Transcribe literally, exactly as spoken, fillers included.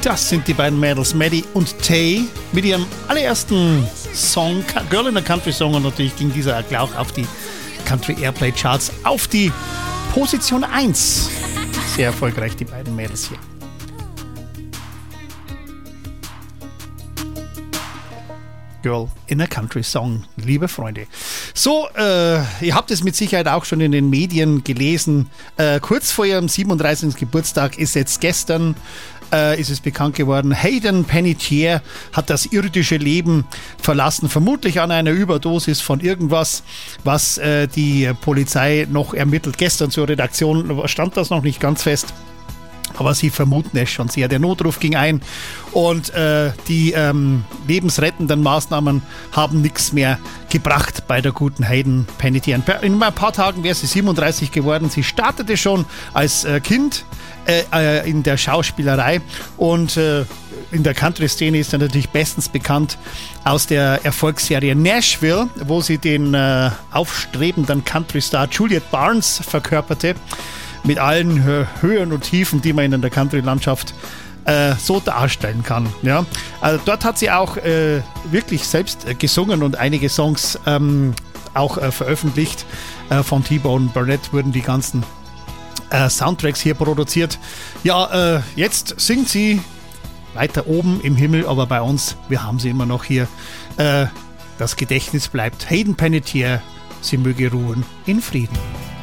Das sind die beiden Mädels, Maddie und Tay, mit ihrem allerersten Song, Girl in a Country Song, und natürlich ging dieser auch auf die Country Airplay Charts auf die Position eins. Sehr erfolgreich, die beiden Mädels hier. Girl in a Country Song, liebe Freunde. So, äh, ihr habt es mit Sicherheit auch schon in den Medien gelesen. Äh, kurz vor ihrem siebenunddreißigsten Geburtstag ist jetzt gestern äh, ist es bekannt geworden, Hayden Panettiere hat das irdische Leben verlassen, vermutlich an einer Überdosis von irgendwas, was äh, die Polizei noch ermittelt. Gestern zur Redaktion stand das noch nicht ganz fest. Aber sie vermuten es schon sehr. Der Notruf ging ein und äh, die ähm, lebensrettenden Maßnahmen haben nichts mehr gebracht bei der guten Hayden Panettiere. In ein paar Tagen wäre sie siebenunddreißig geworden. Sie startete schon als äh, Kind äh, äh, in der Schauspielerei und äh, in der Country-Szene ist er natürlich bestens bekannt aus der Erfolgsserie Nashville, wo sie den äh, aufstrebenden Country-Star Juliet Barnes verkörperte. Mit allen Höhen und Tiefen, die man in der Country-Landschaft äh, so darstellen kann. Ja? Also dort hat sie auch äh, wirklich selbst äh, gesungen und einige Songs ähm, auch äh, veröffentlicht. Äh, von T-Bone Burnett wurden die ganzen äh, Soundtracks hier produziert. Ja, äh, jetzt singt sie weiter oben im Himmel, aber bei uns, wir haben sie immer noch hier. Äh, das Gedächtnis bleibt. Hayden Panettiere, sie möge ruhen in Frieden.